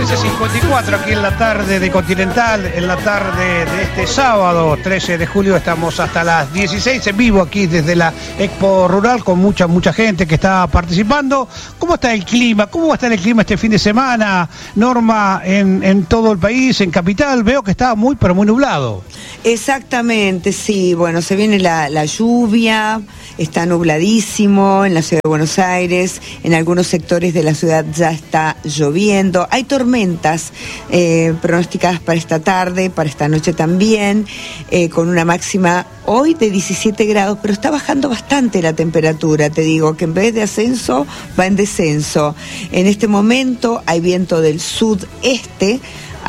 15:54 aquí en la tarde de Continental, en la tarde de este sábado 13 de julio. Estamos hasta las 16 en vivo aquí desde la Expo Rural con mucha gente que está participando. ¿Cómo está el clima? ¿Cómo va a estar el clima este fin de semana, Norma, en todo el país, en Capital? Veo que está muy nublado. Exactamente, sí. Bueno, se viene la lluvia, está nubladísimo en la ciudad de Buenos Aires, en algunos sectores de la ciudad ya está lloviendo. Hay tormentas pronosticadas para esta tarde, para esta noche también, con una máxima hoy de 17 grados, pero está bajando bastante la temperatura, te digo, que en vez de ascenso va en descenso. En este momento hay viento del sudeste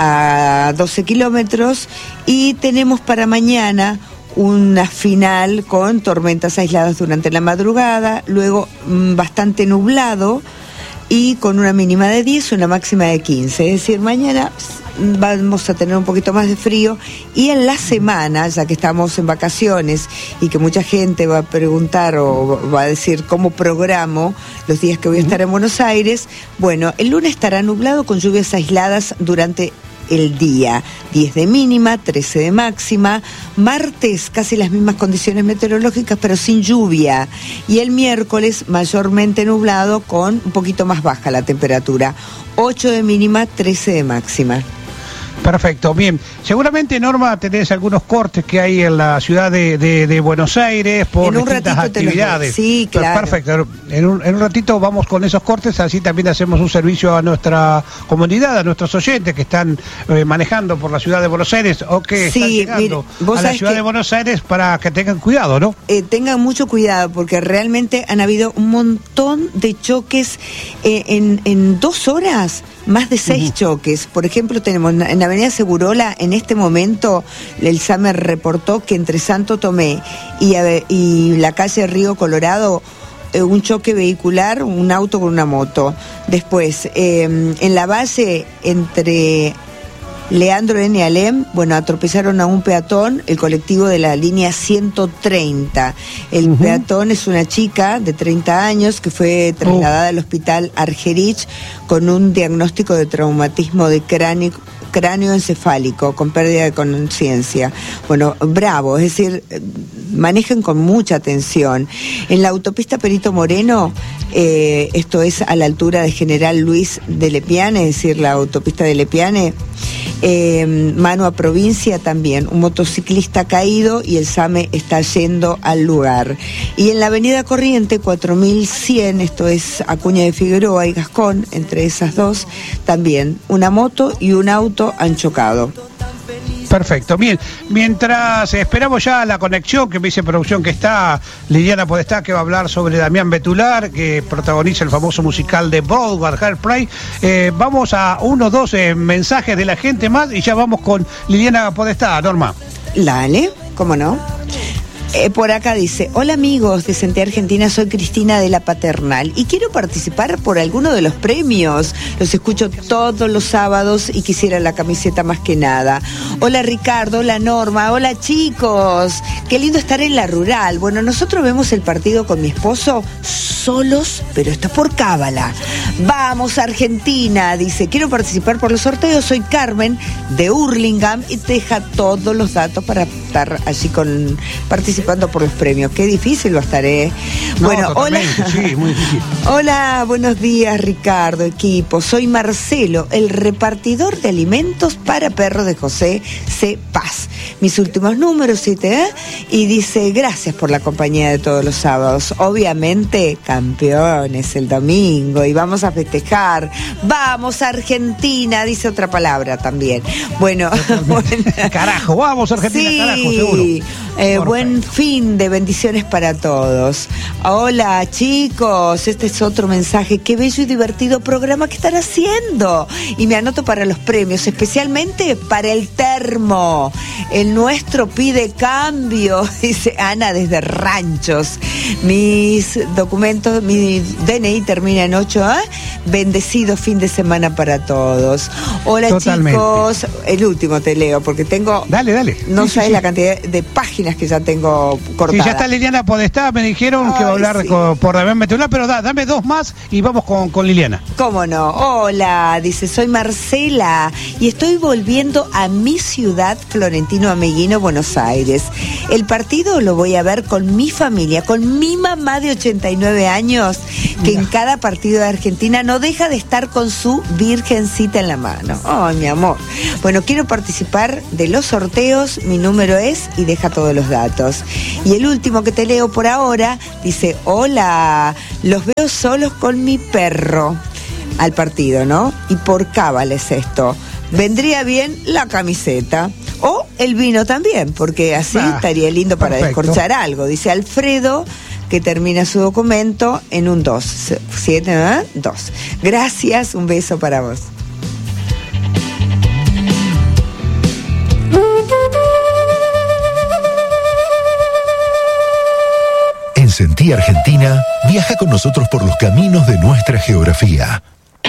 a 12 kilómetros y tenemos para mañana una final con tormentas aisladas durante la madrugada, luego bastante nublado y con una mínima de 10 y una máxima de 15. Es decir, mañana vamos a tener un poquito más de frío y en la semana, ya que estamos en vacaciones y que mucha gente va a preguntar o va a decir cómo programo los días que voy a estar en Buenos Aires, bueno, el lunes estará nublado con lluvias aisladas durante el día, 10 de mínima, 13 de máxima. Martes casi las mismas condiciones meteorológicas pero sin lluvia, y el miércoles mayormente nublado con un poquito más baja la temperatura, 8 de mínima, 13 de máxima. Perfecto, bien. Seguramente, Norma, tenés algunos cortes que hay en la ciudad de Buenos Aires por distintas actividades. Sí, claro. Perfecto. En un ratito vamos con esos cortes, así también hacemos un servicio a nuestra comunidad, a nuestros oyentes que están manejando por la ciudad de Buenos Aires o que están llegando a la ciudad de Buenos Aires, para que tengan cuidado, ¿no? Tengan mucho cuidado, porque realmente han habido un montón de choques en 2 horas. Más de 6 choques. Por ejemplo, tenemos en Avenida Segurola, en este momento, el SAME reportó que entre Santo Tomé y la calle Río Colorado, un choque vehicular, un auto con una moto. Después, en la Valle, entre Leandro N. Alem, bueno, atropellaron a un peatón, el colectivo de la línea 130. El peatón es una chica de 30 años que fue trasladada al hospital Argerich con un diagnóstico de traumatismo de cráneo encefálico, con pérdida de conciencia. Bueno, bravo, es decir, manejen con mucha atención. En la autopista Perito Moreno, esto es a la altura de General Luis de Lepiane, es decir, la autopista de Lepiane, mano a Provincia también, un motociclista caído y el SAME está yendo al lugar. Y en la avenida Corriente 4100, esto es Acuña de Figueroa y Gascón, entre esas dos, también una moto y un auto han chocado. Perfecto, bien. Mientras esperamos ya la conexión, que me dice producción que está Liliana Podestá, que va a hablar sobre Damián Betular, que protagoniza el famoso musical de Broadway, Hairspray. Vamos a 1 o 2 mensajes de la gente más y ya vamos con Liliana Podestá, Norma. Dale, ¿cómo no? Por acá dice: hola amigos de Centella Argentina, soy Cristina de la Paternal y quiero participar por alguno de los premios. Los escucho todos los sábados y quisiera la camiseta más que nada. Hola Ricardo, hola Norma, hola chicos, qué lindo estar en la rural. Bueno, nosotros vemos el partido con mi esposo solos, pero está por cábala. Vamos Argentina, dice, quiero participar por los sorteos, soy Carmen de Hurlingham y te deja todos los datos para estar allí participando por los premios. Qué difícil va a estar, ¿eh? No, bueno, hola. Sí, muy difícil. Hola, buenos días, Ricardo, equipo. Soy Marcelo, el repartidor de alimentos para perros de José C. Paz. Mis últimos números, 7, y dice, gracias por la compañía de todos los sábados. Obviamente, campeones el domingo y vamos a festejar. Vamos Argentina, dice otra palabra también. Bueno, carajo, vamos Argentina, sí, carajo, seguro. Buen fin de bendiciones para todos. Hola chicos, este es otro mensaje. Qué bello y divertido programa que están haciendo. Y me anoto para los premios, especialmente para el termo. El nuestro pide cambio, dice Ana desde Ranchos. Mis documentos, mi DNI termina en 8, ¿eh? Bendecido fin de semana para todos. Hola. Totalmente. Chicos, el último te leo porque tengo... Dale. No sabes la cantidad de páginas páginas que ya tengo cortadas. Sí, ya está Liliana Podestá, me dijeron que va a hablar por Damián Betular, pero dame dos más y vamos con Liliana. ¿Cómo no? Hola, dice, soy Marcela y estoy volviendo a mi ciudad, Florentino Ameguino, Buenos Aires. El partido lo voy a ver con mi familia, con mi mamá de 89 años, que en cada partido de Argentina no deja de estar con su virgencita en la mano. Ay, mi amor. Bueno, quiero participar de los sorteos, mi número es, y deja todos los datos. Y el último que te leo por ahora, dice, hola, los veo solos con mi perro al partido, ¿no? Y por cábala es esto. Vendría bien la camiseta o el vino también, porque así estaría lindo para descorchar algo. Dice Alfredo, que termina su documento en un 2. 7, 2. Gracias, un beso para vos. En Sentí Argentina, viaja con nosotros por los caminos de nuestra geografía.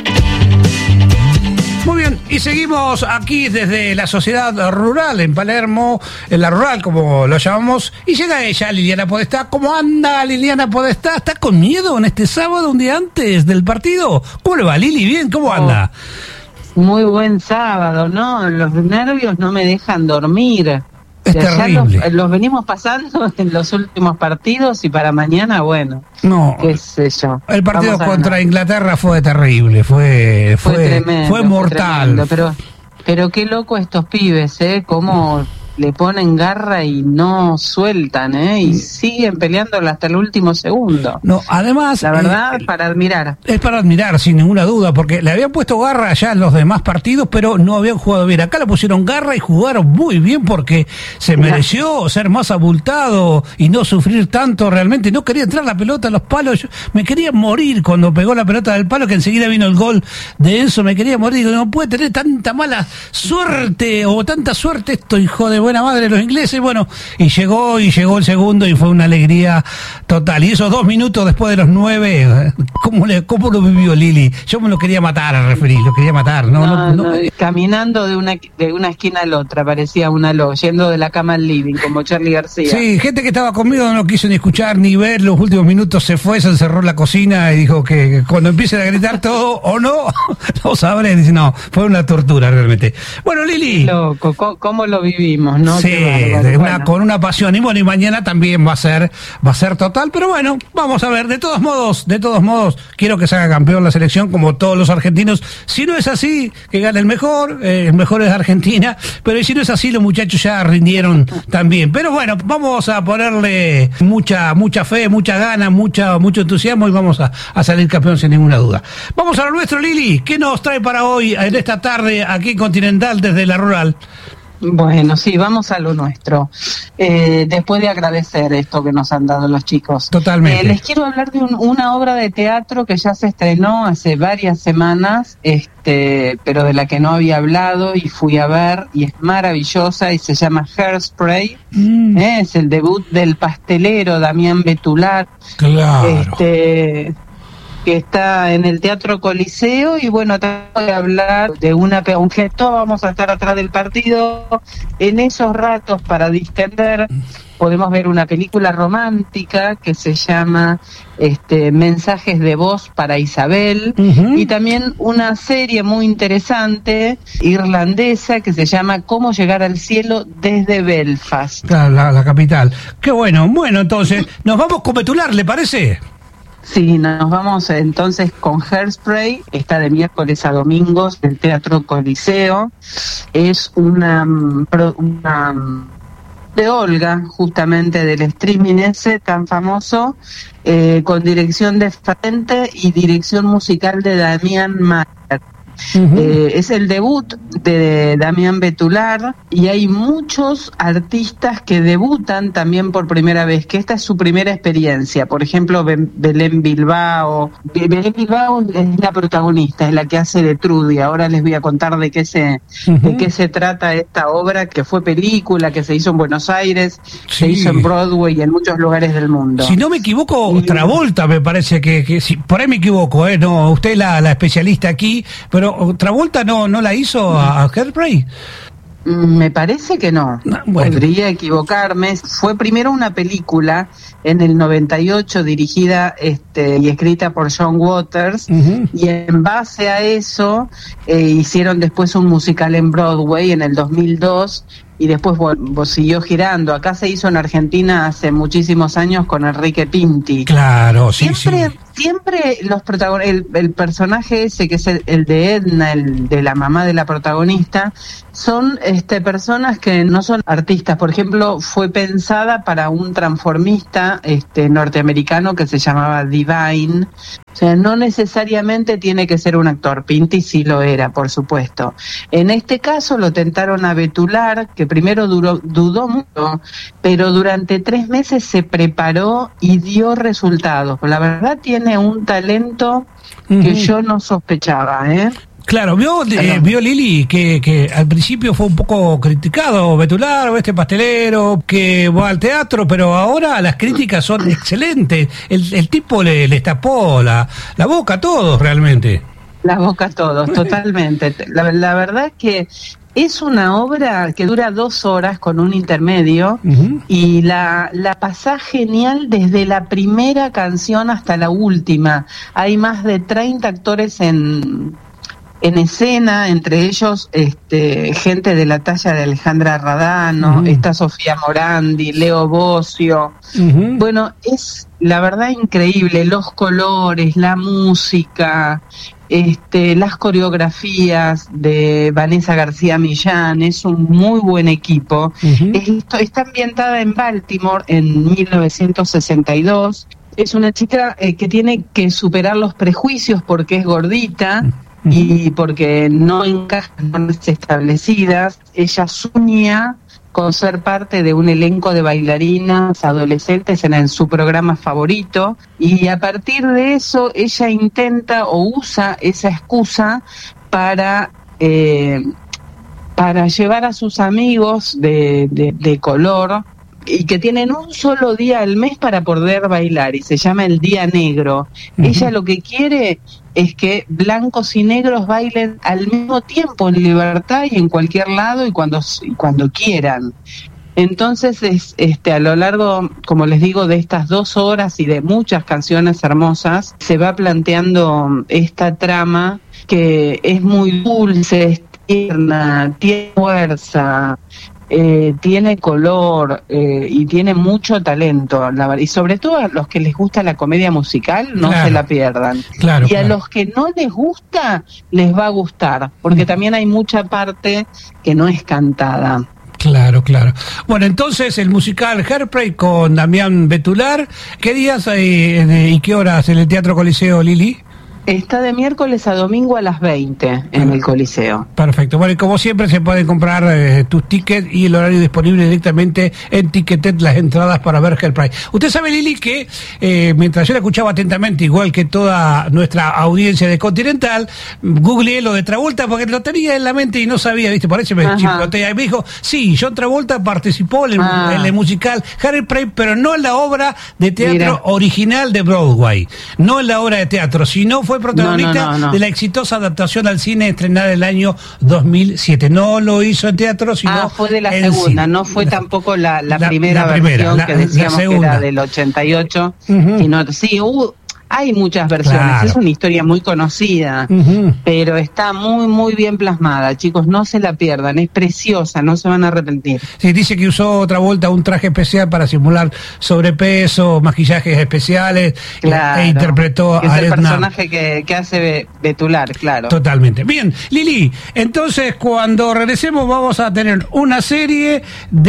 Muy bien, y seguimos aquí desde la sociedad rural en Palermo, en la rural como lo llamamos, y llega ella, Liliana Podestá. ¿Cómo anda Liliana Podestá? ¿Está con miedo en este sábado, un día antes del partido? ¿Cómo le va, Lili? ¿Bien? ¿Cómo anda? Muy buen sábado, ¿no? Los nervios no me dejan dormir. Es terrible. Los venimos pasando en los últimos partidos y para mañana, bueno, no, qué sé yo. El partido contra Inglaterra fue terrible, fue tremendo, fue mortal. Fue tremendo, pero qué loco estos pibes, cómo le ponen garra y no sueltan, y siguen peleándolo hasta el último segundo. No, además, la verdad, para admirar. Es para admirar, sin ninguna duda, porque le habían puesto garra ya en los demás partidos, pero no habían jugado bien. Acá le pusieron garra y jugaron muy bien porque se mereció ser más abultado y no sufrir tanto realmente. No quería entrar la pelota a los palos. Yo me quería morir cuando pegó la pelota del palo, que enseguida vino el gol de Enzo. Me quería morir. Digo, no puede tener tanta mala suerte o tanta suerte esto, hijo de buena madre, los ingleses. Bueno, y llegó el segundo y fue una alegría total. Y esos 2 minutos después de los 9, ¿cómo lo vivió Lili? Yo me lo quería matar al referí, lo quería matar. No. Caminando de una esquina a la otra, parecía una yendo de la cama al living, como Charly García. Sí, gente que estaba conmigo no lo quiso ni escuchar ni ver. Los últimos minutos se encerró en la cocina y dijo que cuando empiecen a gritar todo o no sabré. Dice, no, fue una tortura realmente. Bueno, Lili. Qué loco, ¿cómo lo vivimos, no? Sí, con una pasión. Y bueno, y mañana también va a ser total, pero bueno, vamos a ver. De todos modos, quiero que se haga campeón la selección, como todos los argentinos. Si no es así, que gane el mejor es Argentina, pero si no es así, los muchachos ya rindieron también. Pero bueno, vamos a ponerle mucha fe, mucha gana, mucho entusiasmo y vamos a salir campeón sin ninguna duda. Vamos a lo nuestro, Lili. ¿Qué nos trae para hoy, en esta tarde, aquí en Continental, desde la rural? Bueno, sí, vamos a lo nuestro. Después de agradecer esto que nos han dado los chicos. Totalmente. Les quiero hablar de una obra de teatro que ya se estrenó hace varias semanas, pero de la que no había hablado y fui a ver, y es maravillosa y se llama Hairspray. Es el debut del pastelero Damián Betular. Claro. Que está en el Teatro Coliseo, y bueno, tengo que hablar de aunque todos vamos a estar atrás del partido, en esos ratos para distender podemos ver una película romántica que se llama Mensajes de voz para Isabel, y también una serie muy interesante irlandesa que se llama Cómo llegar al cielo desde Belfast. Claro, la capital. Qué bueno. Bueno, entonces, nos vamos con Betular, ¿le parece? Sí, nos vamos entonces con Hairspray. Está de miércoles a domingos en el Teatro Coliseo. Es una de Olga, justamente del streaming ese tan famoso, con dirección de Frente y dirección musical de Damián Mayer. Es el debut de Damián Betular, y hay muchos artistas que debutan también por primera vez, que esta es su primera experiencia. Por ejemplo, Belén Bilbao. Belén Bilbao es la protagonista, es la que hace de Trudy. Ahora les voy a contar de qué se trata esta obra, que fue película, que se hizo en Buenos Aires, se hizo en Broadway y en muchos lugares del mundo. Si no me equivoco, Travolta me parece que si, por ahí me equivoco, no, usted es la especialista aquí, pero Travolta no la hizo a Hairspray. Me parece que no. Bueno. Podría equivocarme. Fue primero una película en el 98 dirigida y escrita por John Waters, y en base a eso hicieron después un musical en Broadway en el 2002, y después siguió girando. Acá se hizo en Argentina hace muchísimos años con Enrique Pinti. Claro, sí, Siempre los el personaje ese, que es el de Edna, el de la mamá de la protagonista, son personas que no son artistas. Por ejemplo, fue pensada para un transformista norteamericano que se llamaba Divine. O sea, no necesariamente tiene que ser un actor. Pinti sí lo era, por supuesto. En este caso lo tentaron a Betular, que primero dudó mucho, pero durante 3 meses se preparó y dio resultados. La verdad tiene un talento que yo no sospechaba, ¿eh? Claro, vio Lili que al principio fue un poco criticado Betular, o pastelero que va al teatro, pero ahora las críticas son excelentes. El tipo les tapó la boca a todos realmente. La boca a todos, totalmente. La verdad es que es una obra que dura 2 horas con un intermedio, y la pasás genial desde la primera canción hasta la última. Hay más de 30 actores en escena, entre ellos gente de la talla de Alejandra Radano, está Sofía Morandi, Leo Bossio. Bueno, es la verdad increíble, los colores, la música, las coreografías de Vanessa García Millán. Es un muy buen equipo. Está ambientada en Baltimore en 1962. Es una chica que tiene que superar los prejuicios porque es gordita y porque no encaja en normas establecidas. Ella sueña con ser parte de un elenco de bailarinas adolescentes en su programa favorito, y a partir de eso ella intenta o usa esa excusa para llevar a sus amigos de color, y que tienen un solo día al mes para poder bailar, y se llama el Día Negro. Ella lo que quiere es que blancos y negros bailen al mismo tiempo, en libertad y en cualquier lado y cuando quieran. Entonces a lo largo, como les digo, de estas 2 horas y de muchas canciones hermosas, se va planteando esta trama que es muy dulce, es tierna, tiene fuerza, tiene color, y tiene mucho talento, y sobre todo a los que les gusta la comedia musical no se la pierdan, y a los que no les gusta les va a gustar, porque también hay mucha parte que no es cantada. Claro. Bueno, entonces el musical Hairspray con Damián Betular, ¿qué días y qué horas en el Teatro Coliseo, Lili? Está de miércoles a domingo a las 20 en el Coliseo. Perfecto. Bueno, y como siempre se pueden comprar tus tickets y el horario disponible directamente en Ticketed, las entradas para ver Hairspray. Usted sabe, Lili, que mientras yo la escuchaba atentamente, igual que toda nuestra audiencia de Continental, googleé lo de Travolta porque lo tenía en la mente y no sabía, ¿viste? Parece me chicotea. Y me dijo, sí, John Travolta participó en el musical Hairspray, pero no en la obra de teatro original de Broadway. No en la obra de teatro, sino fue protagonista de la exitosa adaptación al cine estrenada el año 2007. No lo hizo en teatro, sino fue de la segunda, no fue tampoco la primera versión que decíamos que era del 88, sino hay muchas versiones, es una historia muy conocida, pero está muy muy bien plasmada, chicos, no se la pierdan, es preciosa, no se van a arrepentir. Sí, dice que usó Travolta un traje especial para simular sobrepeso, maquillajes especiales, e interpretó a el personaje que hace Betular, claro. Totalmente. Bien, Lili, entonces cuando regresemos vamos a tener una serie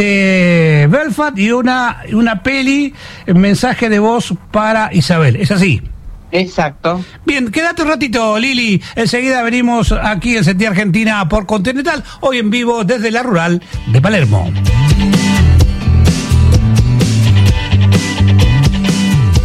de Belfast y una peli, mensaje de voz para Isabel, ¿es así? Exacto. Bien, quédate un ratito, Lili. Enseguida venimos aquí en Sentir Argentina por Continental, hoy en vivo desde la Rural de Palermo.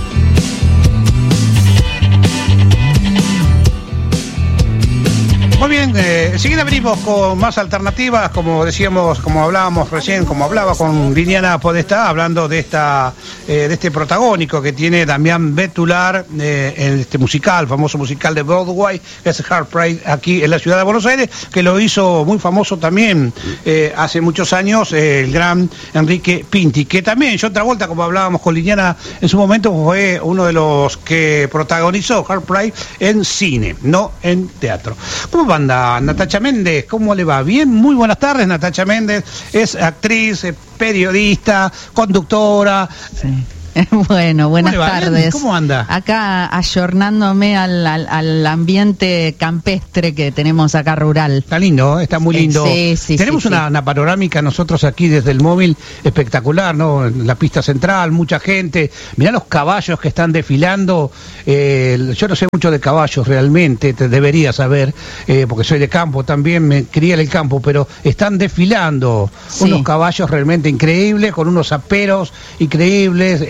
Muy bien. bien, enseguida venimos con más alternativas, como decíamos, como hablábamos recién, como hablaba con Liliana Podestá, hablando de este protagónico que tiene Damián Betular en este musical, famoso musical de Broadway, que es Heartbreak, aquí en la ciudad de Buenos Aires, que lo hizo muy famoso también hace muchos años el gran Enrique Pinti, que también John Travolta, como hablábamos con Liliana en su momento, fue uno de los que protagonizó Heartbreak en cine, no en teatro. ¿Cómo anda Natacha Méndez? ¿Cómo le va? Bien, muy buenas tardes. Natacha Méndez es actriz, periodista, conductora. Sí. Bueno, buenas tardes. ¿Cómo anda? Acá ayornándome al ambiente campestre que tenemos acá rural. Está lindo, está muy lindo. Sí, tenemos una panorámica nosotros aquí desde el móvil espectacular, ¿no? En la pista central, mucha gente. Mirá los caballos que están desfilando. Yo no sé mucho de caballos realmente, te debería saber, porque soy de campo también, me crié en el campo, pero están desfilando unos caballos realmente increíbles, con unos aperos increíbles.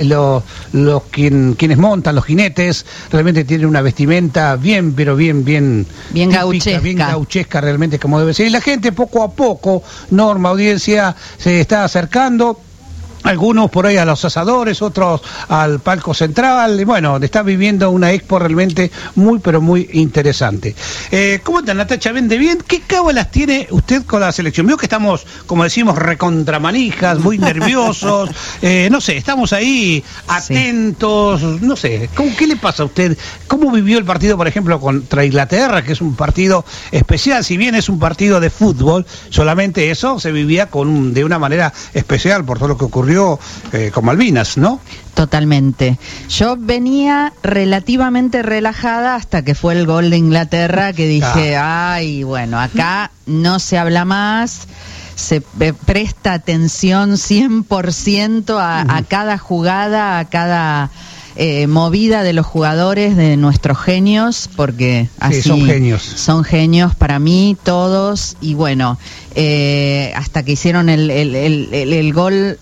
Quienes montan, los jinetes, realmente tienen una vestimenta bien típica, gauchesca. Bien gauchesca realmente, como debe ser. Y la gente poco a poco, Norma, audiencia, se está acercando. Algunos por ahí a los asadores, otros al palco central, y bueno, está viviendo una expo realmente muy, pero muy interesante. ¿Cómo está Natacha Méndez? Bien, ¿qué cábalas tiene usted con la selección? Veo que estamos, como decimos, recontramanijas, muy nerviosos, no sé, estamos ahí atentos, no sé, ¿qué le pasa a usted? ¿Cómo vivió el partido, por ejemplo, contra Inglaterra, que es un partido especial? Si bien es un partido de fútbol, solamente eso se vivía de una manera especial por todo lo que ocurrió con Malvinas, ¿no? Totalmente. Yo venía relativamente relajada hasta que fue el gol de Inglaterra, que dije, ay, bueno, acá no se habla más, se presta atención 100% a cada jugada, a cada movida de los jugadores, de nuestros genios, porque así son genios para mí todos, y bueno, hasta que hicieron el gol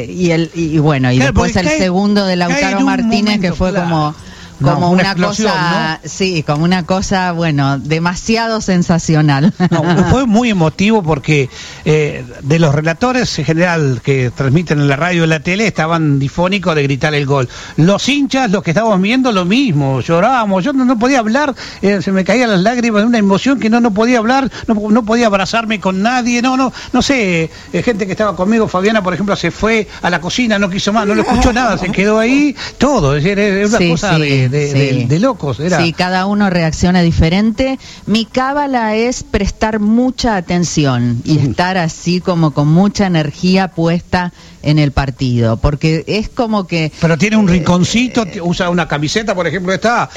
y bueno, y claro, después el segundo de Lautaro Martínez, que fue como una cosa, ¿no? Sí, como una cosa, bueno, demasiado sensacional. No, fue muy emotivo porque de los relatores en general que transmiten en la radio y en la tele estaban difónicos de gritar el gol. Los hinchas, los que estábamos viendo, lo mismo, llorábamos, yo no podía hablar, se me caían las lágrimas de una emoción que no podía hablar, no podía abrazarme con nadie, no sé, gente que estaba conmigo, Fabiana, por ejemplo, se fue a la cocina, no quiso más, no le escuchó nada, se quedó ahí, todo, es decir, es una cosa de locos. Era. Sí, cada uno reacciona diferente. Mi cábala es prestar mucha atención y estar así como con mucha energía puesta en el partido, porque es como que... Pero tiene un rinconcito, usa una camiseta, por ejemplo,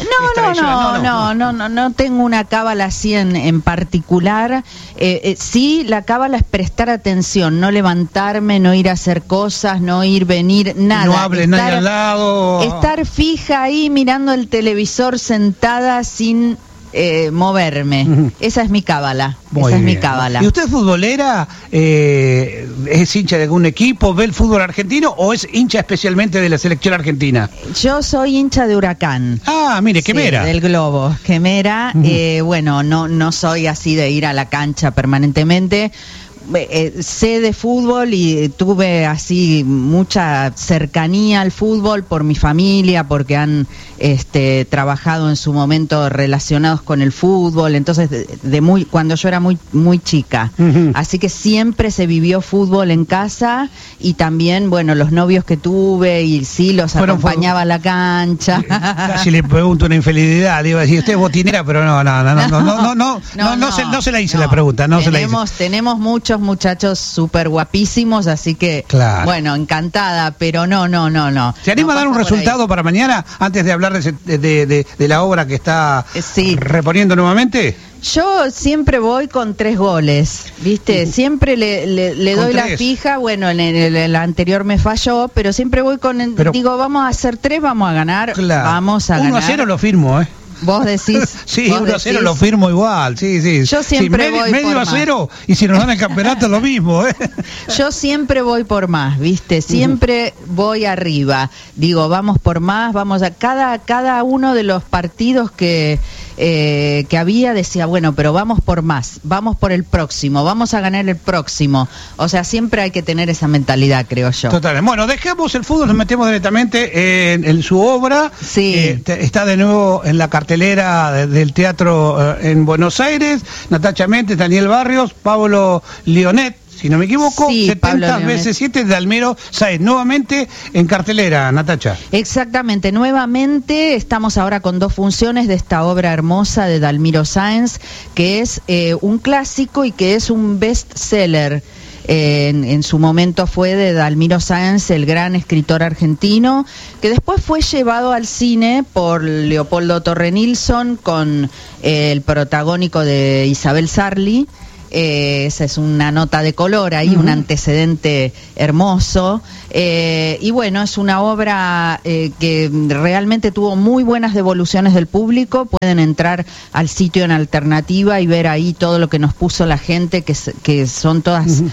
No tengo una cábala así en particular. Sí, la cábala es prestar atención, no levantarme, no ir a hacer cosas, no ir, venir, nada. No hable nadie al lado. Estar fija ahí mirando el televisor sentada sin moverme. Esa es mi cábala. Esa es mi cábala. ¿Y usted es futbolera? ¿Es hincha de algún equipo? ¿Ve el fútbol argentino o es hincha especialmente de la selección argentina? Yo soy hincha de Huracán. Ah, mire, Quemera. Sí, del Globo. Quemera. Bueno, no soy así de ir a la cancha permanentemente. Sé de fútbol y tuve así mucha cercanía al fútbol por mi familia, porque han trabajado en su momento relacionados con el fútbol, entonces cuando yo era muy chica, así que siempre se vivió fútbol en casa, y también, bueno, los novios que tuve, y sí, los acompañaba a la cancha. Casi le pregunto una infidelidad, le iba a decir, usted es botinera, pero no se la hice la pregunta, tenemos muchos muchachos súper guapísimos, así que, bueno, encantada, pero no. ¿Se anima a dar un resultado para mañana, antes de hablar de la obra que está reponiendo nuevamente? Yo siempre voy con 3 goles, ¿viste? Siempre le doy la fija, bueno, en el anterior me falló, pero siempre voy digo, vamos a hacer 3, vamos a ganar, vamos a ganar. 1-0 lo firmo, Vos decís. Sí, 1-0 lo firmo igual, sí. Yo siempre voy medio a 0, y si nos dan el campeonato lo mismo, Yo siempre voy por más, ¿viste? Siempre voy arriba. Digo, vamos por más, vamos a cada uno de los partidos que que había, decía, bueno, pero vamos por más, vamos por el próximo, vamos a ganar el próximo. O sea, siempre hay que tener esa mentalidad, creo yo. Total. Bueno, dejemos el fútbol, nos metemos directamente en su obra. Sí. Está de nuevo en la cartelera del teatro en Buenos Aires. Natacha Méndez, Daniel Barrios, Pablo Lionet, si no me equivoco, Sí, 70 veces 7 de Dalmiro Sáenz, nuevamente en cartelera, Natacha. Exactamente, nuevamente estamos ahora con 2 funciones de esta obra hermosa de Dalmiro Sáenz, que es un clásico y que es un bestseller. En su momento fue de Dalmiro Sáenz, el gran escritor argentino, que después fue llevado al cine por Leopoldo Torre Nilsson con el protagónico de Isabel Sarli. Esa es una nota de color ahí, un antecedente hermoso. Y bueno, es una obra que realmente tuvo muy buenas devoluciones del público. Pueden entrar al sitio en Alternativa y ver ahí todo lo que nos puso la gente, que son todas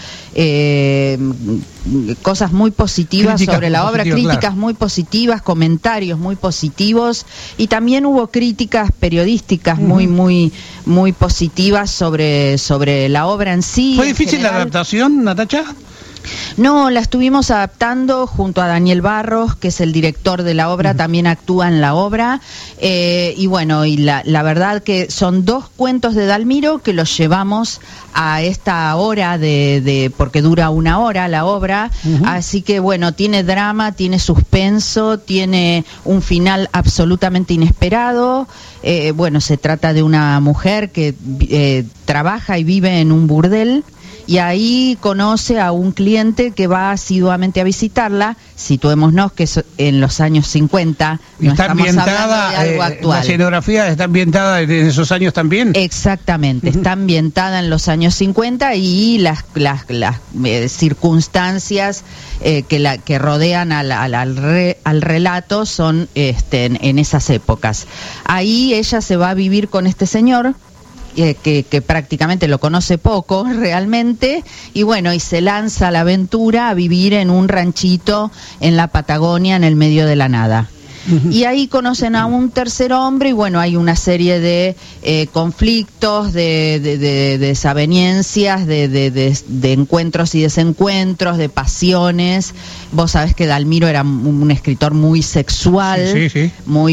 cosas muy positivas Críticas sobre la obra, críticas claro. muy positivas, comentarios muy positivos, y también hubo críticas periodísticas muy positivas sobre la obra en sí. ¿Fue difícil la adaptación, Natacha? No, la estuvimos adaptando junto a Daniel Barros, que es el director de la obra, también actúa en la obra, y bueno, y la verdad que son 2 cuentos de Dalmiro que los llevamos a esta hora porque dura 1 hora la obra, así que bueno, tiene drama, tiene suspenso, tiene un final absolutamente inesperado. Bueno, se trata de una mujer que trabaja y vive en un burdel, y ahí conoce a un cliente que va asiduamente a visitarla. Situémonos que en los años 50, no está estamos ambientada, hablando de algo actual. la escenografía está ambientada en esos años también. Exactamente, está ambientada en los años 50 y las circunstancias que rodean al relato son en esas épocas. Ahí ella se va a vivir con este señor, que prácticamente lo conoce poco realmente, y bueno, y se lanza a la aventura a vivir en un ranchito en la Patagonia, en el medio de la nada. Y ahí conocen a un tercer hombre, y bueno, hay una serie de conflictos, de desavenencias, de encuentros y desencuentros, de pasiones. Vos sabés que Dalmiro era un escritor muy sexual, sí. muy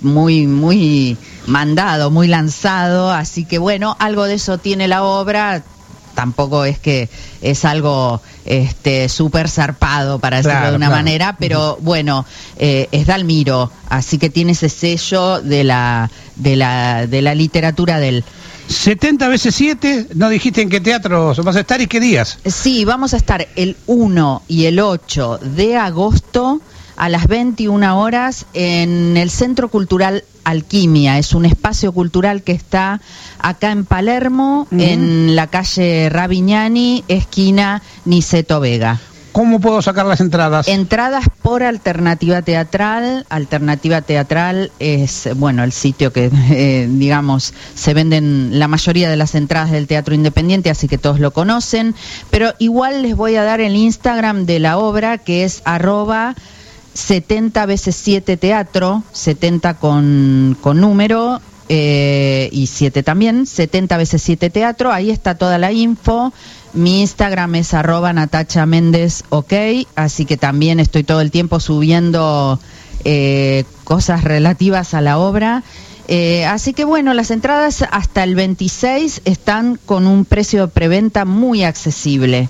mandado, muy lanzado, así que bueno, algo de eso tiene la obra. Tampoco es que es algo súper zarpado, para decirlo de una manera, pero bueno, es Dalmiro, así que tiene ese sello de la literatura de él. 70 veces 7, ¿no dijiste en qué teatro vas a estar y qué días? Sí, vamos a estar el 1 y el 8 de agosto a las 21 horas en el Centro Cultural Alquimia. Es un espacio cultural que está acá en Palermo, en la calle Ravignani, esquina Niceto Vega. ¿Cómo puedo sacar las entradas? Entradas por Alternativa Teatral. Alternativa Teatral es, bueno, el sitio que, digamos, se venden la mayoría de las entradas del teatro independiente, así que todos lo conocen. Pero igual les voy a dar el Instagram de la obra, que es @70 veces 7 teatro, 70 con número y 7 también, 70 veces 7 teatro. Ahí está toda la info. Mi Instagram es @Natacha Méndez, ok, así que también estoy todo el tiempo subiendo cosas relativas a la obra. Así que bueno, las entradas hasta el 26 están con un precio de preventa muy accesible,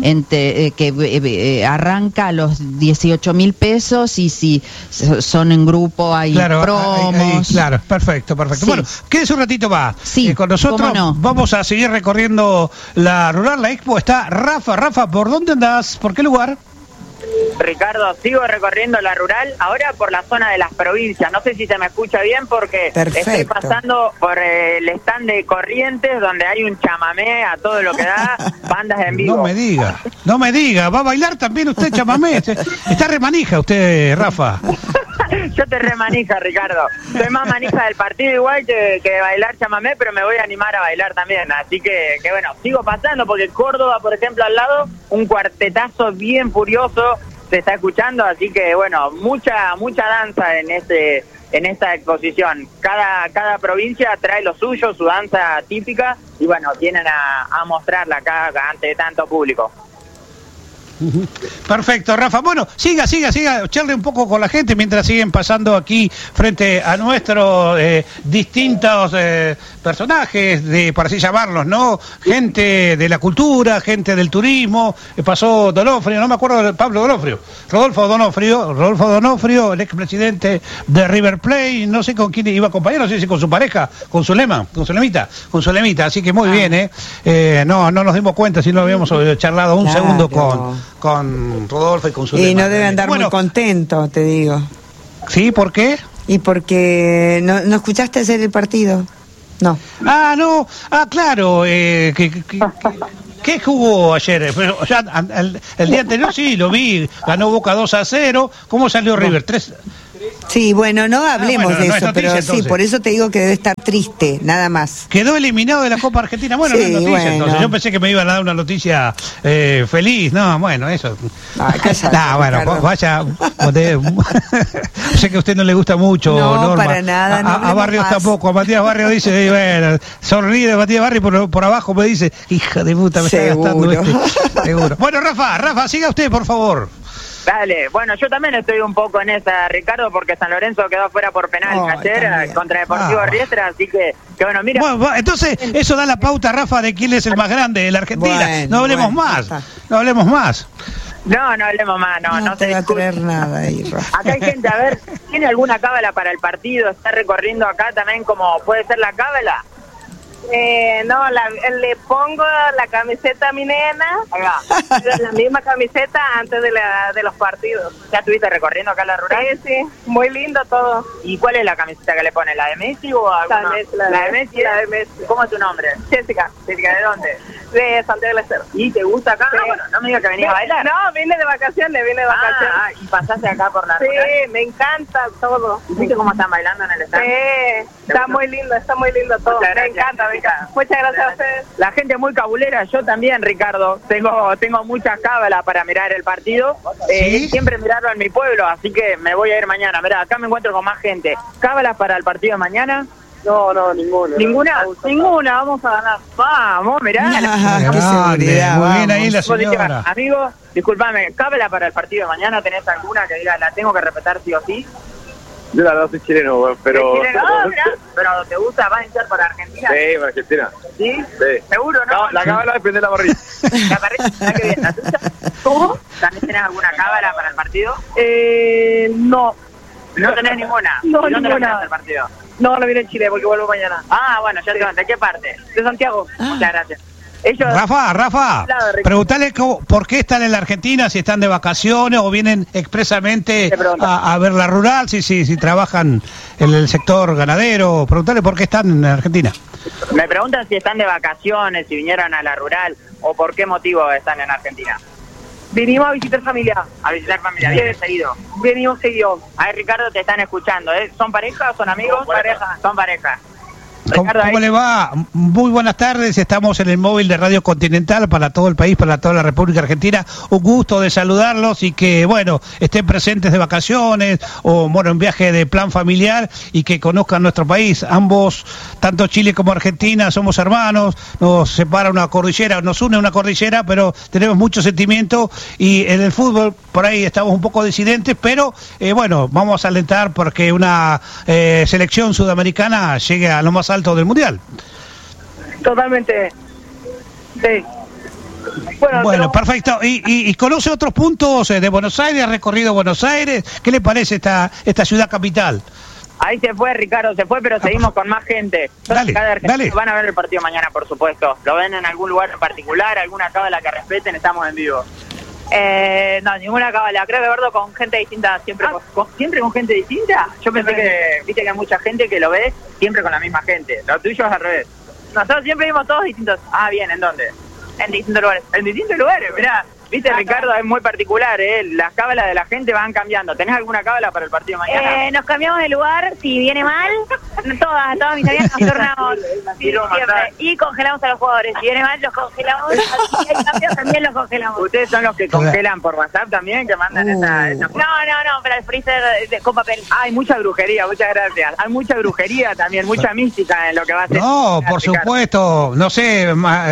que arranca a los 18.000 pesos, y si son en grupo hay promos. Claro, perfecto. Sí. Bueno, quédese un ratito más con nosotros. ¿Cómo no? Vamos a seguir recorriendo la rural, la expo. Está Rafa, ¿por dónde andás? ¿Por qué lugar? Ricardo, sigo recorriendo la rural, ahora por la zona de las provincias. No sé si se me escucha bien porque estoy pasando por el stand de Corrientes, donde hay un chamamé a todo lo que da, bandas en vivo. No me diga, ¿va a bailar también usted chamamé? Está remanija usted, Rafa. Yo te remanija, Ricardo. Soy más manija del partido igual que de bailar chamamé, pero me voy a animar a bailar también. Así que bueno, sigo pasando porque Córdoba, por ejemplo, al lado, un cuartetazo bien furioso se está escuchando, así que bueno, mucha danza en en esta exposición. Cada provincia trae lo suyo, su danza típica, y bueno, vienen a mostrarla acá ante tanto público. Perfecto, Rafa. Bueno, siga, charle un poco con la gente mientras siguen pasando aquí frente a nuestros distintos personajes, para así llamarlos, ¿no? Gente de la cultura, gente del turismo. Pasó Donofrio, no me acuerdo de Pablo Donofrio, Rodolfo Donofrio, el expresidente de River Plate, no sé con quién iba a acompañar, no sé si con su pareja, con su lemita, así que muy bien, no nos dimos cuenta si no habíamos charlado un segundo con Rodolfo y con su y no debe andar muy contento, te digo. ¿Sí? ¿Por qué? Y porque no escuchaste hacer el partido. No. Claro, ¿qué jugó ayer? Pero ya el día anterior sí, lo vi, ganó Boca 2-0. ¿Cómo salió River? 3. Sí, bueno, no hablemos de eso, pero entonces. Sí, por eso te digo que debe estar triste, nada más. Quedó eliminado de la Copa Argentina. Bueno, sí, no es noticia, bueno. Entonces. Yo pensé que me iban a dar una noticia feliz. No, bueno, eso. Vaya. Sé que a usted no le gusta mucho, no, Norma. Para nada, a Barrios tampoco. A Matías Barrios dice, bueno, sonríe Matías Barrios, por abajo me dice, hija de puta, me está gastando Seguro. Bueno, Rafa, siga usted, por favor. Dale, bueno, yo también estoy un poco en esa, Ricardo, porque San Lorenzo quedó fuera por penal ayer contra Deportivo Riestra, así que bueno, mira. Bueno, entonces, eso da la pauta, Rafa, de quién es el más grande de la Argentina. Bueno, no hablemos más. No hablemos más, no te va a traer nada ahí, Rafa. Acá hay gente, a ver, ¿tiene alguna cábala para el partido? ¿Está recorriendo acá también como puede ser la cábala? Le pongo la camiseta a mi nena, la misma camiseta antes de los partidos. ¿Ya estuviste recorriendo acá la rural? Sí, muy lindo todo. ¿Y cuál es la camiseta que le pone? ¿La de Messi o alguna? La de Messi. ¿Cómo es tu nombre? Jessica. ¿Jessica de dónde? De Santiago del Estero. ¿Y te gusta acá? Sí. Bueno, no me digas que venís a bailar. No, vine de vacaciones. ¿Y pasaste acá por la rural? Sí, me encanta todo. ¿Viste cómo están bailando en el stand? Sí, está muy lindo todo. Me encanta. Muchas gracias a ustedes. La gente muy cabulera, yo también, Ricardo. Tengo muchas cábalas para mirar el partido. ¿Sí? Siempre mirarlo en mi pueblo, así que me voy a ir mañana. Mirá, acá me encuentro con más gente. ¿Cábalas para el partido de mañana? No, ninguna. ¿Ninguna? Vamos a ganar. Vamos, mirá. Qué seguridad. Muy bien ahí la señora. Amigo, discúlpame, ¿cábala para el partido de mañana? ¿Tenés alguna que diga, la tengo que respetar sí o sí? Yo la verdad soy chileno, pero... ¿Pero te gusta? ¿Vas a hinchar por Argentina? Sí, por Argentina. ¿Sí? Sí. ¿Seguro, no? No, la cábala depende de la parrilla. ¿La parrilla? ¿Está que bien? ¿La tuya? ¿Cómo? ¿También tenés alguna cábala para el partido? No. ¿No tenés ninguna? No, ¿Dónde ninguna. lo el partido? No vine en Chile porque vuelvo mañana. Bueno, ya te conté. ¿De qué parte? De Santiago. Muchas gracias. Ellos... Rafa, preguntale por qué están en la Argentina, si están de vacaciones o vienen expresamente a ver la rural, si trabajan en el sector ganadero. Preguntale por qué están en la Argentina. Me preguntan si están de vacaciones, si vinieron a la rural o por qué motivo están en Argentina. Vinimos a visitar familia. A visitar familia, ¿vienen seguido? Venimos seguido. Ay, Ricardo, te están escuchando, ¿eh? ¿Son pareja o son amigos? Son pareja. ¿Cómo le va? Muy buenas tardes, estamos en el móvil de Radio Continental para todo el país, para toda la República Argentina. Un gusto de saludarlos y que, bueno, estén presentes de vacaciones o, bueno, en viaje de plan familiar y que conozcan nuestro país. Ambos, tanto Chile como Argentina, somos hermanos, nos separa una cordillera, nos une una cordillera, pero tenemos mucho sentimiento y en el fútbol por ahí estamos un poco disidentes, pero, bueno, vamos a alentar porque una selección sudamericana llegue a lo más alto del mundial. Totalmente. Sí. Bueno, perfecto. ¿Y conoce otros puntos de Buenos Aires? ¿Ha recorrido Buenos Aires? ¿Qué le parece esta ciudad capital? Ahí se fue, Ricardo, pero seguimos con más gente. Dale. Van a ver el partido mañana, por supuesto. ¿Lo ven en algún lugar en particular? ¿Alguna cábala que respeten? Estamos en vivo. No, ninguna cábala. Creo que verlo con gente distinta siempre. ¿Siempre con gente distinta? Yo pensé viste que hay mucha gente que lo ve siempre con la misma gente. Lo tuyo es al revés. Nosotros siempre vimos todos distintos. Bien, ¿en dónde? En distintos lugares. En distintos lugares, mirá. Viste, Ricardo, es muy particular, las cábalas de la gente van cambiando. ¿Tenés alguna cábala para el partido de mañana? Nos cambiamos de lugar, si viene mal, todas mis amigas nos turnamos siempre. Y congelamos a los jugadores. Si viene mal, los congelamos. Si hay cambios, también los congelamos. ¿Ustedes son los que congelan por WhatsApp también? ¿Que mandan esa No, pero el freezer con papel. Hay mucha brujería, muchas gracias. Hay mucha brujería también, mucha mística en lo que va a hacer. No, por supuesto. No sé,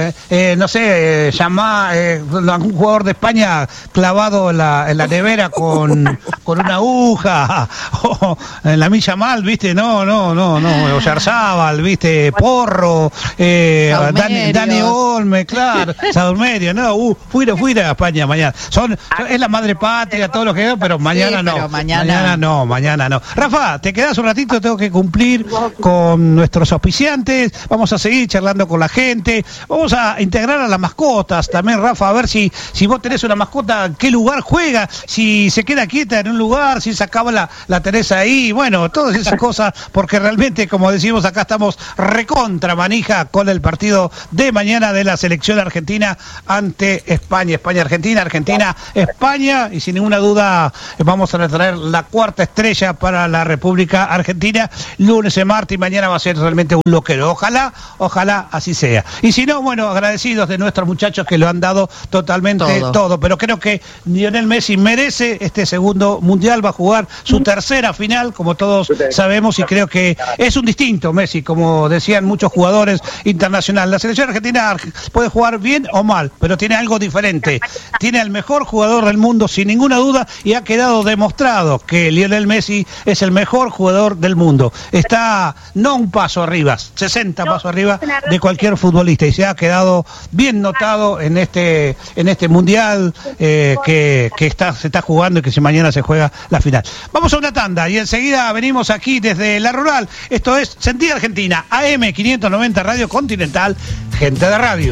llamá algún jugador de España clavado en la nevera con una aguja, o en la milla mal, ¿viste? No, Oyarzábal, ¿viste? Porro, Dani Olme, claro, Saurmerio, no, fuera a España mañana. Es la madre patria, todo lo que veo, pero mañana no. Mañana no. Rafa, te quedás un ratito, tengo que cumplir con nuestros auspiciantes, vamos a seguir charlando con la gente, vamos a integrar a las mascotas también, Rafa, a ver si vos tenés una mascota, en qué lugar juega, si se queda quieta en un lugar, si se acaba la tenés ahí, bueno, todas esas cosas, porque realmente, como decimos acá, estamos recontra manija con el partido de mañana de la selección argentina ante España. España-Argentina, Argentina-España, y sin ninguna duda vamos a traer la cuarta estrella para la República Argentina, lunes y martes, y mañana va a ser realmente un loquero. Ojalá así sea. Y si no, bueno, agradecidos de nuestros muchachos que lo han dado totalmente todo. Pero creo que Lionel Messi merece este segundo mundial, va a jugar su tercera final, como todos sabemos, y creo que es un distinto Messi, como decían muchos jugadores internacionales. La selección argentina puede jugar bien o mal, pero tiene algo diferente. Tiene al mejor jugador del mundo, sin ninguna duda, y ha quedado demostrado que Lionel Messi es el mejor jugador del mundo. Está no un paso arriba, 60 pasos arriba de cualquier futbolista, y se ha quedado bien notado en este mundial que se está jugando, y que si mañana se juega la final. Vamos a una tanda y enseguida venimos aquí desde La Rural. Esto es Sentí Argentina, AM 590 Radio Continental, gente de radio.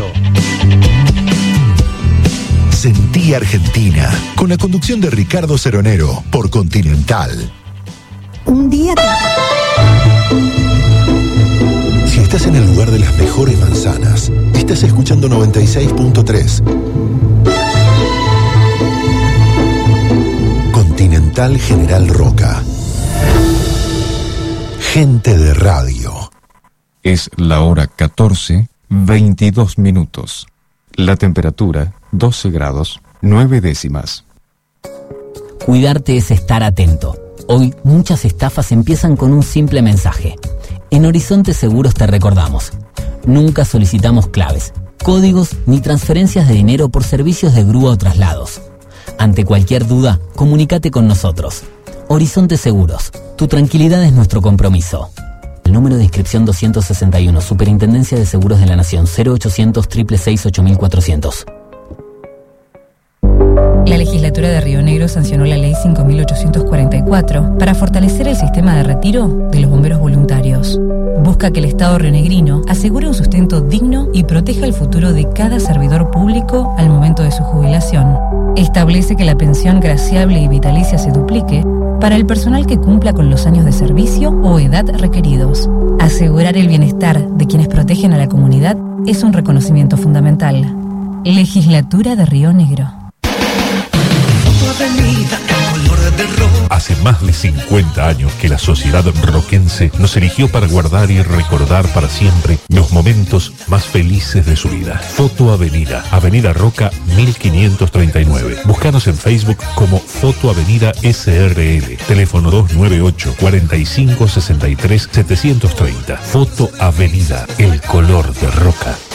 Sentí Argentina, con la conducción de Ricardo Ceronero por Continental. Un día Si estás en el lugar de las mejores manzanas, estás escuchando 96.3. Continental General Roca. Gente de radio. Es la hora 14:22. La temperatura 12 grados 9 décimas. Cuidarte es estar atento. Hoy muchas estafas empiezan con un simple mensaje. En Horizonte Seguros te recordamos: nunca solicitamos claves, códigos ni transferencias de dinero por servicios de grúa o traslados. Ante cualquier duda, comunícate con nosotros. Horizonte Seguros, tu tranquilidad es nuestro compromiso. El número de inscripción 261, Superintendencia de Seguros de la Nación, 0800-666-8400. La legislatura de Río Negro sancionó la ley 5.844 para fortalecer el sistema de retiro de los bomberos voluntarios. Busca que el Estado rionegrino asegure un sustento digno y proteja el futuro de cada servidor público al momento de su jubilación. Establece que la pensión graciable y vitalicia se duplique para el personal que cumpla con los años de servicio o edad requeridos. Asegurar el bienestar de quienes protegen a la comunidad es un reconocimiento fundamental. Legislatura de Río Negro. Hace más de 50 años que la sociedad roquense nos eligió para guardar y recordar para siempre los momentos más felices de su vida. Foto Avenida, Avenida Roca 1539. Búscanos en Facebook como Foto Avenida SRL. Teléfono 298 45 63 730. Foto Avenida, el color de Roca.